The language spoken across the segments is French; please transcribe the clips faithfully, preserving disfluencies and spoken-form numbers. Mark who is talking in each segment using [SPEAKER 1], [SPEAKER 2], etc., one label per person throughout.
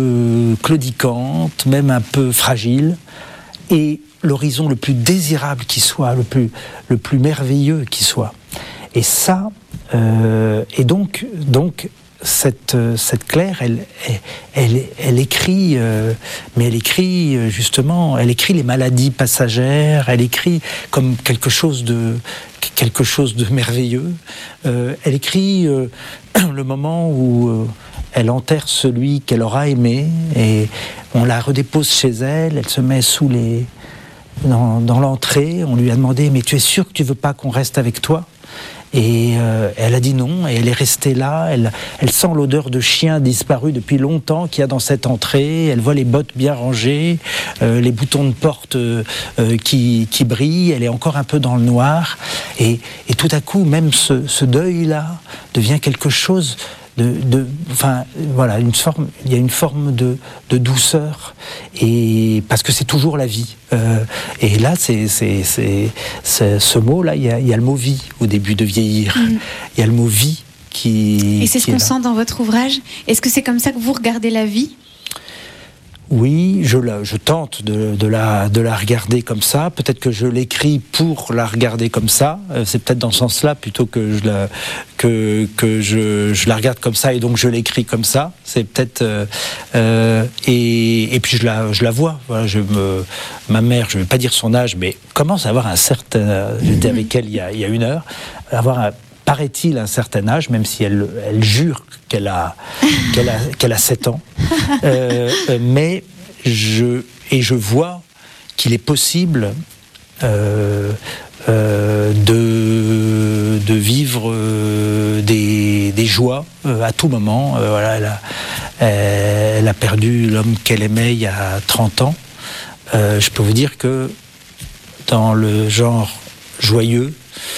[SPEAKER 1] euh, claudicante, même un peu fragile, et l'horizon le plus désirable qui soit, le plus, le plus merveilleux qui soit. Et ça, euh, et donc, donc cette, cette Claire, elle, elle, elle, elle écrit, euh, mais elle écrit justement, elle écrit les maladies passagères, elle écrit comme quelque chose de, quelque chose de merveilleux. Euh, elle écrit euh, le moment où euh, elle enterre celui qu'elle aura aimé, et on la redépose chez elle, elle se met sous les... Dans, dans l'entrée, on lui a demandé « Mais tu es sûr que tu veux pas qu'on reste avec toi ?» Et euh, elle a dit non, et elle est restée là. Elle, elle sent l'odeur de chien disparu depuis longtemps qu'il y a dans cette entrée. Elle voit les bottes bien rangées, euh, les boutons de porte euh, euh, qui, qui brillent. Elle est encore un peu dans le noir. Et, et tout à coup, même ce, ce deuil-là devient quelque chose... De, de, enfin, voilà, une forme, il y a une forme de, de douceur, et parce que c'est toujours la vie. Euh, et là, c'est, c'est, c'est, c'est ce mot-là, il y, a, il y a le mot vie au début de vieillir. Mmh. Il y a le mot vie qui.
[SPEAKER 2] Et c'est ce qu'on sent dans votre ouvrage. Est-ce que c'est comme ça que vous regardez la vie ?
[SPEAKER 1] Oui, je, la, je tente de, de, la, de la regarder comme ça. Peut-être que je l'écris pour la regarder comme ça. Euh, c'est peut-être dans ce sens-là plutôt que je la, que, que je, je la regarde comme ça et donc je l'écris comme ça. C'est peut-être euh, euh, et, et puis je la, je la vois. Voilà, je me, ma mère, je ne vais pas dire son âge, mais commence à avoir un certain. J'étais avec elle il y a, il y a une heure. Avoir un, paraît-il un certain âge, même si elle, elle jure qu'elle a, qu'elle a, qu'elle a sept ans. Euh, mais je, et je vois qu'il est possible euh, euh, de, de vivre euh, des, des joies euh, à tout moment. Euh, voilà, elle, a, elle a perdu l'homme qu'elle aimait il y a trente ans. Euh, je peux vous dire que dans le genre joyeux,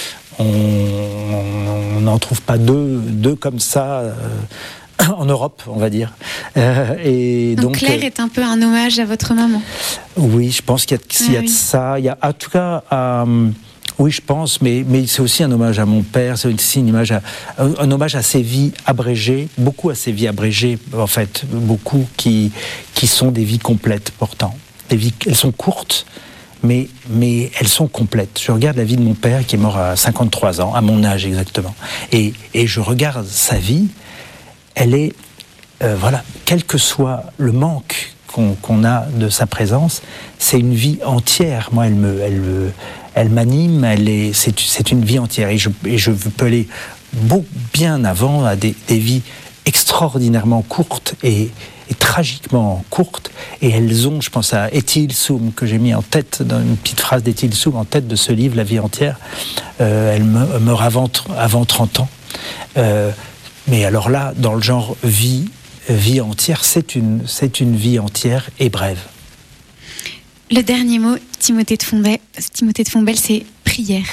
[SPEAKER 1] on n'en trouve pas deux, deux comme ça euh, en Europe, on va dire. Euh, et
[SPEAKER 2] donc,
[SPEAKER 1] donc
[SPEAKER 2] Claire euh, est un peu un hommage à votre maman.
[SPEAKER 1] Oui, je pense qu'il y a, qu'il y a ah, de oui. ça. Il y a, en tout cas, euh, oui, je pense, mais, mais c'est aussi un hommage à mon père, c'est aussi une image à, un hommage à ses vies abrégées, beaucoup à ses vies abrégées, en fait, beaucoup qui, qui sont des vies complètes, pourtant. Des vies, elles sont courtes, Mais, mais elles sont complètes. Je regarde la vie de mon père qui est mort à cinquante-trois ans, à mon âge exactement. Et, et je regarde sa vie, elle est, euh, voilà, quel que soit le manque qu'on, qu'on a de sa présence, c'est une vie entière. Moi, elle, me, elle, me, elle m'anime, elle est, c'est, c'est une vie entière. Et je, et je peux aller beaucoup bien avant à des, des vies extraordinairement courtes et, et tragiquement courtes, et elles ont, je pense à Étienne Soum, que j'ai mis en tête, dans une petite phrase d'Étienne Soum, en tête de ce livre, La vie entière. Euh, elle me, meurt avant, avant trente ans. Euh, mais alors là, dans le genre vie, vie entière, c'est une, c'est une vie entière et brève.
[SPEAKER 2] Le dernier mot, Timothée de Fombelle, Timothée de Fombelle, c'est prière.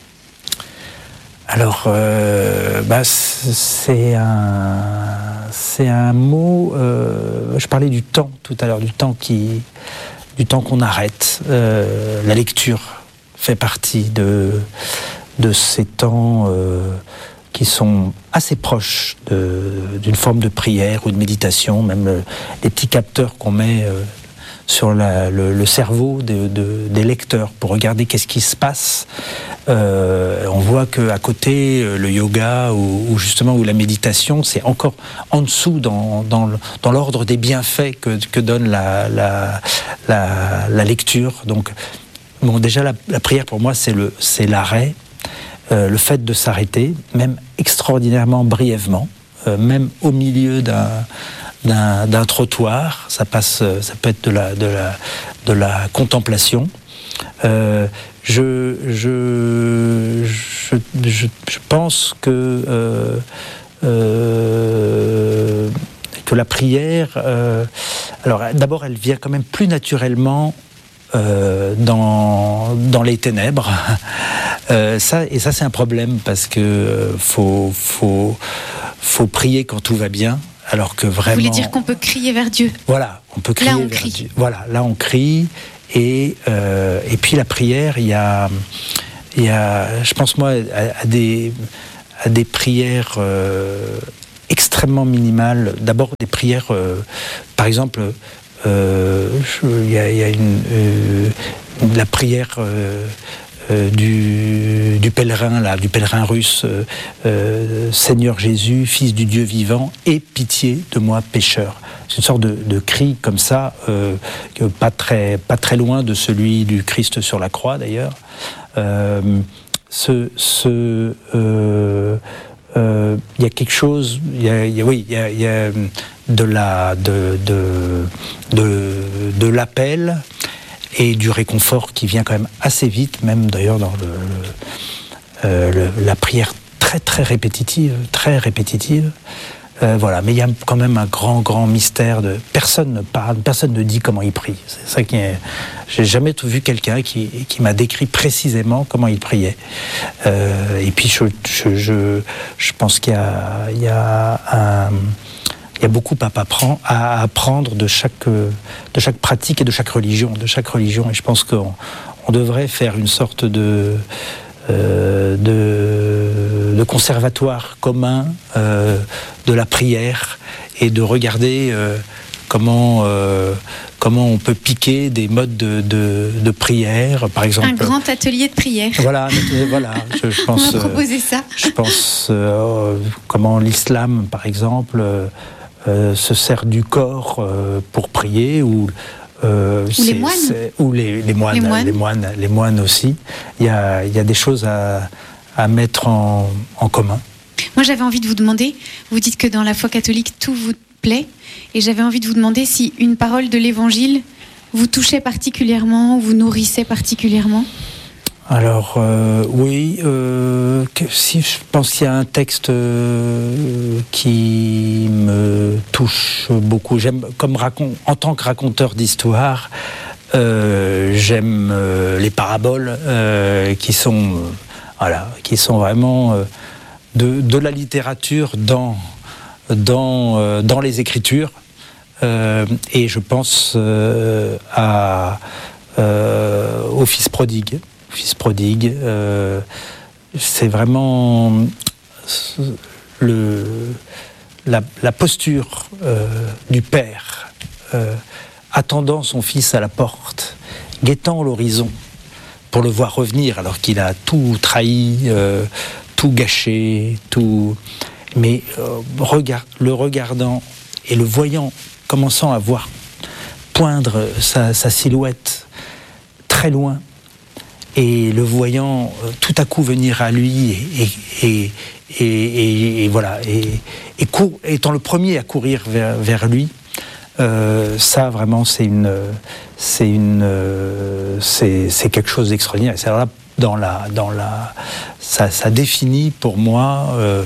[SPEAKER 1] Alors, euh, bah, c'est un, c'est un mot. Euh, je parlais du temps tout à l'heure, du temps qui, du temps qu'on arrête. Euh, la lecture fait partie de de ces temps euh, qui sont assez proches de, d'une forme de prière ou de méditation. Même le, les petits capteurs qu'on met euh, sur la, le, le cerveau de, de, des lecteurs pour regarder qu'est-ce qui se passe. Euh, on voit qu'à côté, le yoga ou, ou justement ou la méditation, c'est encore en dessous dans, dans, le, dans l'ordre des bienfaits que, que donne la, la, la, la lecture. Donc, bon, déjà, la, la prière pour moi, c'est, le, c'est l'arrêt, euh, le fait de s'arrêter, même extraordinairement brièvement, euh, même au milieu d'un, d'un, d'un trottoir. Ça passe, ça peut être de la, de la, de la contemplation. Euh, Je, je, je, je, je pense que, euh, euh, que la prière, euh, alors d'abord elle vient quand même plus naturellement euh, dans, dans les ténèbres. Euh, ça, et ça c'est un problème parce que euh, faut, faut, faut prier quand tout va bien. Alors que vraiment.
[SPEAKER 2] Vous voulez dire qu'on peut crier vers Dieu ?
[SPEAKER 1] Voilà, on peut crier
[SPEAKER 2] là, on
[SPEAKER 1] vers
[SPEAKER 2] crie.
[SPEAKER 1] Dieu. Voilà, là on crie. Et, euh, et puis la prière, il y a, il y a je pense moi, à, à, des, à des prières euh, extrêmement extrêmement minimales. D'abord des prières, euh, par exemple, il euh, y, y a une, euh, la prière euh, euh, du, du pèlerin, là, du pèlerin russe, euh, euh, Seigneur Jésus, Fils du Dieu vivant, aie pitié de moi pécheur. C'est une sorte de, de cri comme ça, euh, pas très, pas très loin de celui du Christ sur la croix d'ailleurs. Euh, ce, ce, euh, euh, y a quelque chose, y a, y a, oui, il y a, y a de la, de, de, de, de l'appel et du réconfort qui vient quand même assez vite, même d'ailleurs dans le, le, euh, le, la prière très très répétitive, très répétitive. Euh, voilà, mais il y a quand même un grand, grand mystère de personne ne parle, personne ne dit comment il prie. C'est ça qui est. J'ai jamais vu quelqu'un qui, qui m'a décrit précisément comment il priait. Euh, et puis je, je, je, je pense qu'il y a, il y a un, il y a beaucoup à apprendre, à apprendre de chaque, de chaque pratique et de chaque religion, de chaque religion. Et je pense qu'on on devrait faire une sorte de Euh, de, de conservatoire commun euh, de la prière et de regarder euh, comment, euh, comment on peut piquer des modes de, de, de prière, par exemple.
[SPEAKER 2] Un grand atelier de prière.
[SPEAKER 1] Voilà, voilà je, je pense.
[SPEAKER 2] On va proposer ça.
[SPEAKER 1] Euh, je pense euh, comment l'islam, par exemple, euh, se sert du corps euh, pour prier ou
[SPEAKER 2] Euh, ou les moines.
[SPEAKER 1] Ou les, les, moines,
[SPEAKER 2] les moines,
[SPEAKER 1] les moines, les moines aussi. Il y a, il y a des choses à, à mettre en, en commun.
[SPEAKER 2] Moi, j'avais envie de vous demander, vous dites que dans la foi catholique, tout vous plaît, et j'avais envie de vous demander si une parole de l'Évangile vous touchait particulièrement, vous nourrissait particulièrement. Alors,
[SPEAKER 1] euh, oui, euh, que, si je pense qu'il y a un texte euh, qui me touche beaucoup, j'aime, comme racon- en tant que raconteur d'histoire, euh, j'aime euh, les paraboles euh, qui sont, euh, voilà, qui sont vraiment euh, de, de la littérature dans, dans, euh, dans les Écritures, euh, et je pense euh, à, euh, au Fils prodigue. Fils prodigue, euh, c'est vraiment le, la, la posture euh, du père, euh, attendant son fils à la porte, guettant l'horizon pour le voir revenir alors qu'il a tout trahi, euh, tout gâché, tout. Mais euh, regard, le regardant et le voyant, commençant à voir poindre sa, sa silhouette très loin. Et le voyant euh, tout à coup venir à lui et, et, et, et, et voilà et, et cour, étant le premier à courir vers, vers lui, euh, ça vraiment c'est une c'est une euh, c'est, c'est quelque chose d'extraordinaire. C'est alors là dans la dans la ça, ça définit pour moi euh,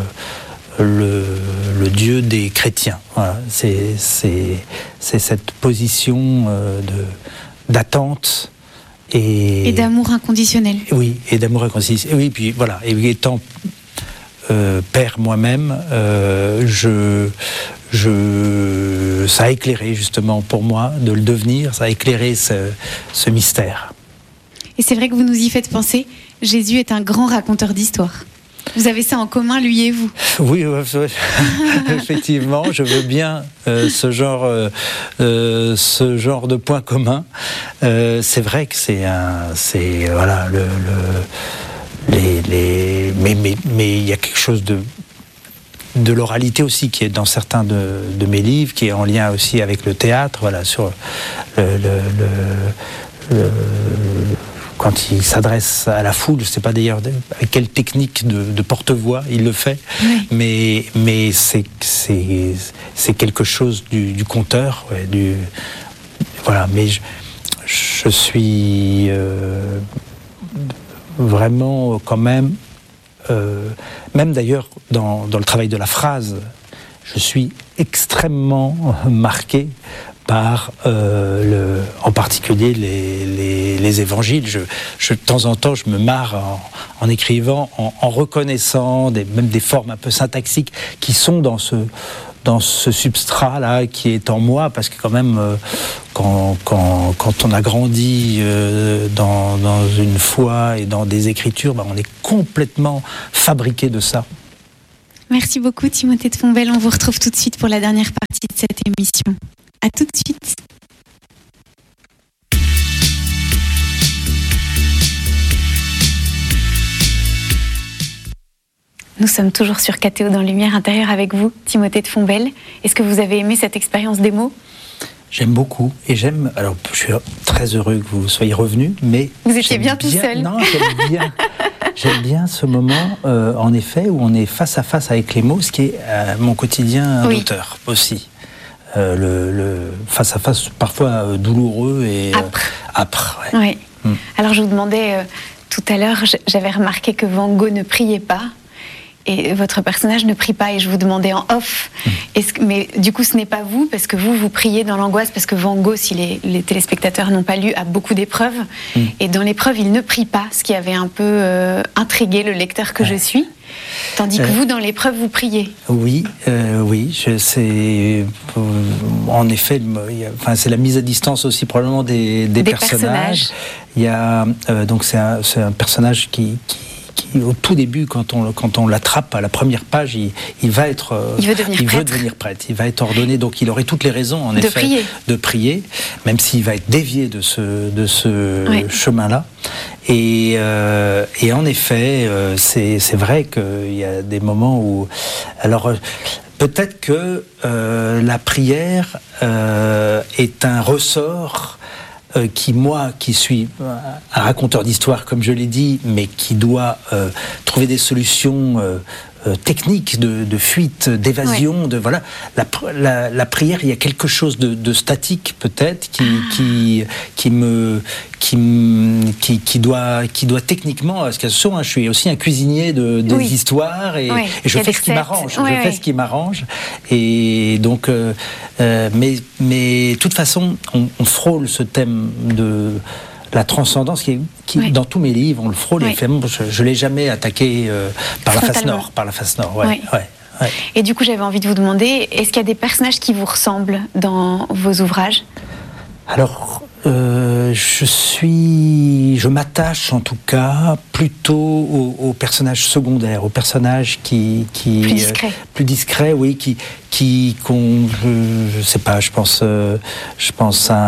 [SPEAKER 1] le, le Dieu des chrétiens. Voilà, c'est c'est c'est cette position euh, de d'attente. Et,
[SPEAKER 2] et d'amour inconditionnel.
[SPEAKER 1] Oui, et d'amour inconditionnel. Oui, puis voilà, et étant euh, père moi-même, euh, je, je, ça a éclairé justement pour moi de le devenir, ça a éclairé ce, ce mystère.
[SPEAKER 2] Et c'est vrai que vous nous y faites penser, Jésus est un grand raconteur d'histoire. Vous avez ça en commun, lui et vous.
[SPEAKER 1] Oui, ouais, ouais. Effectivement, je veux bien euh, ce genre, euh, euh, ce genre de point commun. Euh, c'est vrai que c'est un, c'est voilà le, le les, les, mais mais mais il y a quelque chose de de l'oralité aussi qui est dans certains de, de mes livres, qui est en lien aussi avec le théâtre. Voilà, sur le, le, le, le quand il s'adresse à la foule, je ne sais pas d'ailleurs avec quelle technique de, de porte-voix il le fait, oui. mais, mais c'est, c'est, c'est quelque chose du, du conteur. Ouais, du, voilà, mais je, je suis euh, vraiment quand même, euh, même d'ailleurs dans, dans le travail de la phrase, je suis extrêmement marqué par, euh, le, en particulier, les, les, les évangiles. Je, je, de temps en temps, je me marre en, en écrivant, en, en reconnaissant des, même des formes un peu syntaxiques qui sont dans ce, dans ce substrat-là qui est en moi, parce que quand même, euh, quand, quand, quand on a grandi euh, dans, dans une foi et dans des écritures, ben on est complètement fabriqué de ça.
[SPEAKER 2] Merci beaucoup Timothée de Fontbelle. On vous retrouve tout de suite pour la dernière partie de cette émission. À tout de suite. Nous sommes toujours sur K T O dans Lumière intérieure avec vous, Timothée de Fontbelle. Est-ce que vous avez aimé cette expérience démo ?
[SPEAKER 1] J'aime beaucoup et j'aime. Alors, je suis très heureux que vous soyez revenu, mais
[SPEAKER 2] vous étiez bien tout
[SPEAKER 1] bien,
[SPEAKER 2] seul.
[SPEAKER 1] Non, j'aime bien. J'aime bien ce moment, euh, en effet, où on est face à face avec les mots, ce qui est euh, mon quotidien oui. d'auteur aussi. Euh, le, le face à face, parfois euh, douloureux et
[SPEAKER 2] âpre.
[SPEAKER 1] Euh, âpre ouais.
[SPEAKER 2] Oui. Hum. Alors, je vous demandais euh, tout à l'heure, j'avais remarqué que Van Gogh ne priait pas. Et votre personnage ne prie pas, et je vous demandais en off, mmh. est-ce que, mais du coup ce n'est pas vous, parce que vous, vous priez dans l'angoisse, parce que Van Gogh, si les, les téléspectateurs n'ont pas lu, a beaucoup d'épreuves, mmh. et dans l'épreuve, il ne prie pas, ce qui avait un peu euh, intrigué le lecteur que ouais. je suis, tandis que euh, vous, dans l'épreuve, vous priez.
[SPEAKER 1] Oui, euh, oui, je, c'est euh, en effet, il y a, enfin, c'est la mise à distance aussi probablement des, des, des personnages. personnages. Il y a, euh, donc c'est un, c'est un personnage qui... qui Qui, au tout début, quand on, quand on l'attrape à la première page, il, il va être,
[SPEAKER 2] il veut devenir
[SPEAKER 1] il
[SPEAKER 2] prêtre.
[SPEAKER 1] veut devenir prêtre. Il va être ordonné, donc il aurait toutes les raisons, en
[SPEAKER 2] de
[SPEAKER 1] effet,
[SPEAKER 2] prier.
[SPEAKER 1] de prier, même s'il va être dévié de ce, de ce
[SPEAKER 2] oui.
[SPEAKER 1] chemin-là. Et, euh, et en effet, euh, c'est, c'est vrai qu'il y a des moments où, alors. Euh, peut-être que euh, la prière euh, est un ressort. Euh, qui, moi, qui suis un raconteur d'histoire, comme je l'ai dit, mais qui doit euh, trouver des solutions euh, euh, techniques de, de fuite, d'évasion, ouais. de voilà. La, la, la prière, il y a quelque chose de, de statique peut-être qui, ah. qui, qui me, qui, qui, qui doit, qui doit techniquement, parce que hein, je suis aussi un cuisinier de, de oui. histoires et,
[SPEAKER 2] ouais.
[SPEAKER 1] et je fais ce qui m'arrange.
[SPEAKER 2] Ouais,
[SPEAKER 1] je
[SPEAKER 2] ouais.
[SPEAKER 1] fais ce qui m'arrange. Et donc, euh, euh, mais, mais de toute façon, on, on frôle ce thème de la transcendance qui, est, qui ouais. dans tous mes livres, on le frôle. Ouais. Et je, je l'ai jamais attaqué euh, par la face nord, par la face nord. Ouais, ouais. Ouais, ouais.
[SPEAKER 2] Et du coup, j'avais envie de vous demander, est-ce qu'il y a des personnages qui vous ressemblent dans vos ouvrages ?
[SPEAKER 1] Alors, euh, je suis, je m'attache en tout cas plutôt aux, aux personnages secondaires, aux personnages qui, qui
[SPEAKER 2] plus discrets,
[SPEAKER 1] euh, plus discrets, oui, qui, qui, qu'on, je, je sais pas, je pense, euh, je pense à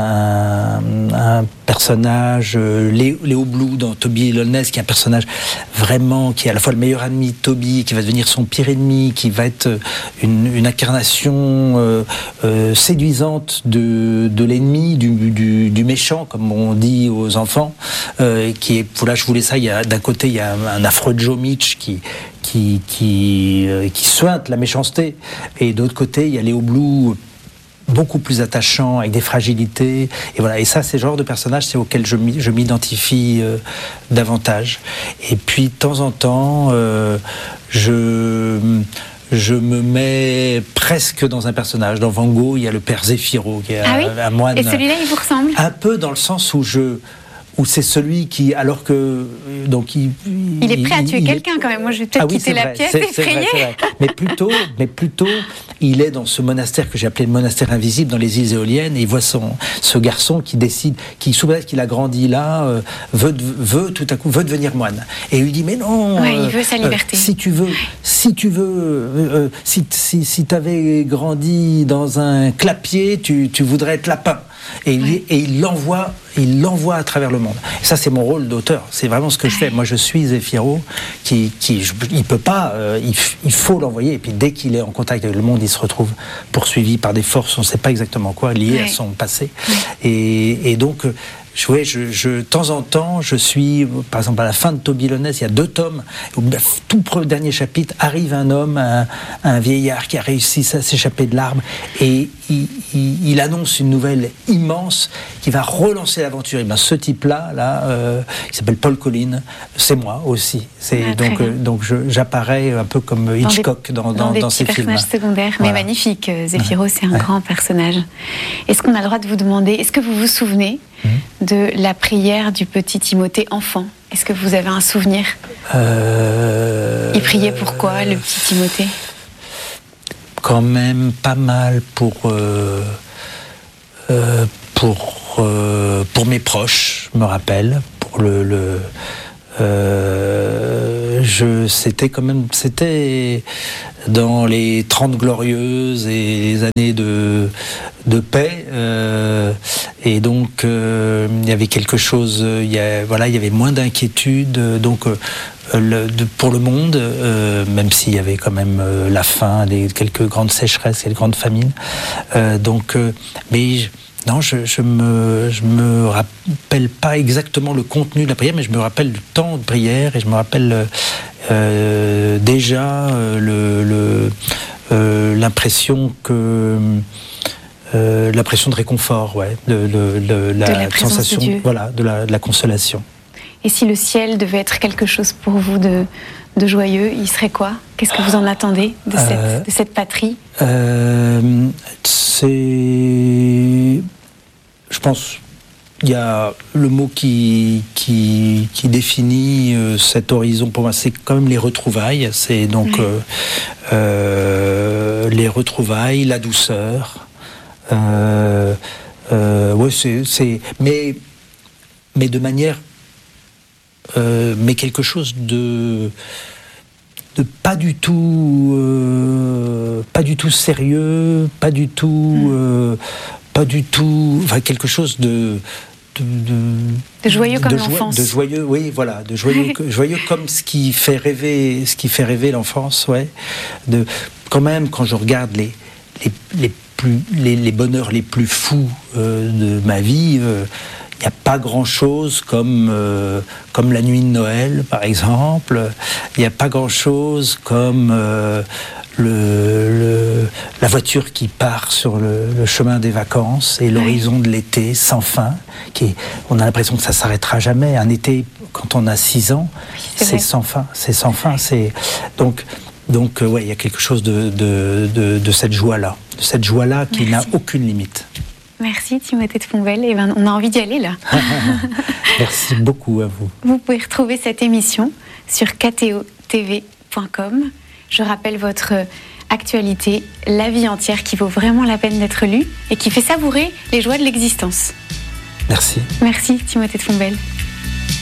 [SPEAKER 1] un, un personnage, euh, Léo, Léo Blue dans Toby et Loveless, qui est un personnage vraiment, qui est à la fois le meilleur ami de Toby, qui va devenir son pire ennemi, qui va être une, une incarnation euh, euh, séduisante de, de l'ennemi, du, du, du méchant, comme on dit aux enfants, euh, qui est, là je voulais ça, il y a, d'un côté il y a un, un affreux Joe Mitch qui qui qui, euh, qui suinte la méchanceté, et d'autre côté il y a Léo Blue, beaucoup plus attachant, avec des fragilités, et voilà. Et ça, c'est le genre de personnage, c'est auquel je, je m'identifie euh, davantage. Et puis de temps en temps, euh, je je me mets presque dans un personnage. Dans Van Gogh, il y a le père Zéphiro, qui est
[SPEAKER 2] ah
[SPEAKER 1] un,
[SPEAKER 2] oui
[SPEAKER 1] un moine.
[SPEAKER 2] Et celui-là, il vous ressemble ?
[SPEAKER 1] Un peu dans le sens où je où c'est celui qui, alors que donc il,
[SPEAKER 2] il est prêt à tuer quelqu'un est... quand même. Moi, je vais peut-être ah oui, quitter la
[SPEAKER 1] vrai,
[SPEAKER 2] pièce,
[SPEAKER 1] c'est,
[SPEAKER 2] effrayée.
[SPEAKER 1] C'est vrai, c'est vrai. Mais plutôt, mais plutôt, il est dans ce monastère que j'ai appelé le monastère invisible dans les îles Éoliennes, et il voit son ce garçon qui décide, qui sous prétexte qu'il a grandi là, euh, veut veut tout à coup veut devenir moine. Et il lui dit mais non.
[SPEAKER 2] Ouais, euh, il veut sa liberté.
[SPEAKER 1] Euh, si tu veux, si tu veux, euh, si si si t'avais grandi dans un clapier, tu tu voudrais être lapin. Et il, ouais. et il l'envoie, il l'envoie à travers le monde. Et ça, c'est mon rôle d'auteur. C'est vraiment ce que je fais. Moi, je suis Zéphiro, qui, qui, je, il peut pas, euh, il, il faut l'envoyer. Et puis, dès qu'il est en contact avec le monde, il se retrouve poursuivi par des forces, on ne sait pas exactement quoi, liées ouais. à son passé. Ouais. Et, et donc. Je, ouais, je, je, de temps en temps, je suis, par exemple, à la fin de Toby Loveless, il y a deux tomes, au tout dernier chapitre, arrive un homme, un, un vieillard qui a réussi à s'échapper de l'arbre, et il, il, il annonce une nouvelle immense qui va relancer l'aventure. Et bien, ce type-là, là, euh, il s'appelle Paul Collin, c'est moi aussi. C'est, ah, donc euh, donc je, j'apparais un peu comme Hitchcock dans, dans, dans,
[SPEAKER 2] dans,
[SPEAKER 1] dans ces films.
[SPEAKER 2] Dans des personnages secondaires, mais voilà. Magnifique. Zéphiro, ouais. c'est un ouais. grand personnage. Est-ce qu'on a le droit de vous demander, est-ce que vous vous souvenez de la prière du petit Timothée enfant? Est-ce que vous avez un souvenir?
[SPEAKER 1] euh...
[SPEAKER 2] Il priait pourquoi, le petit Timothée?
[SPEAKER 1] Quand même pas mal pour euh, euh, pour euh, pour mes proches, je me rappelle, pour le, le euh, je, c'était quand même, c'était dans les Trente Glorieuses et les années de, de paix, euh, et donc euh, il y avait quelque chose, il y a, voilà, il y avait moins d'inquiétude, donc euh, le, de, pour le monde, euh, même s'il y avait quand même euh, la faim, les, quelques grandes sécheresses, quelques grandes famines, euh, donc, euh, mais je, non, je, je me, je me rappelle pas exactement le contenu de la prière, mais je me rappelle du temps de prière et je me rappelle euh, déjà euh, le, le, euh, l'impression que euh, l'impression de réconfort, ouais, de, de, de la,
[SPEAKER 2] de la
[SPEAKER 1] sensation,
[SPEAKER 2] de Dieu.
[SPEAKER 1] Voilà, de la, de la consolation.
[SPEAKER 2] Et si le ciel devait être quelque chose pour vous de, de joyeux, il serait quoi ? Qu'est-ce que vous en attendez de cette, euh, de cette patrie ?
[SPEAKER 1] euh, C'est... Je pense, il y a le mot qui, qui, qui définit euh, cet horizon pour moi, c'est quand même les retrouvailles. C'est donc oui. euh, euh, les retrouvailles, la douceur. Euh, euh, ouais, c'est, c'est, mais, mais de manière, euh, mais quelque chose de, de pas du tout, euh, pas du tout sérieux, pas du tout. Euh, Pas du tout, enfin quelque chose de de, de,
[SPEAKER 2] de joyeux comme
[SPEAKER 1] de
[SPEAKER 2] l'enfance.
[SPEAKER 1] De joyeux, oui, voilà, de joyeux, joyeux comme ce qui fait rêver, ce qui fait rêver l'enfance, ouais. De quand même quand je regarde les les les plus les, les bonheurs les plus fous euh, de ma vie. Il euh, n'y a pas grand-chose comme, euh, comme la nuit de Noël, par exemple. Il n'y a pas grand-chose comme euh, le, le, la voiture qui part sur le, le chemin des vacances et l'horizon oui. de l'été sans fin. Qui est, on a l'impression que ça ne s'arrêtera jamais. Un été, quand on a six ans, oui, c'est, c'est sans fin. C'est sans fin. C'est, donc, donc euh, ouais, il y a quelque chose de, de, de, de cette joie-là. De cette joie-là qui Merci. N'a aucune limite.
[SPEAKER 2] Merci Timothée de Fonbelle, et ben, on a envie d'y aller là.
[SPEAKER 1] Merci beaucoup à vous.
[SPEAKER 2] Vous pouvez retrouver cette émission sur k t o t v point com. Je rappelle votre actualité, La vie entière, qui vaut vraiment la peine d'être lue et qui fait savourer les joies de l'existence.
[SPEAKER 1] Merci.
[SPEAKER 2] Merci Timothée de Fonbelle.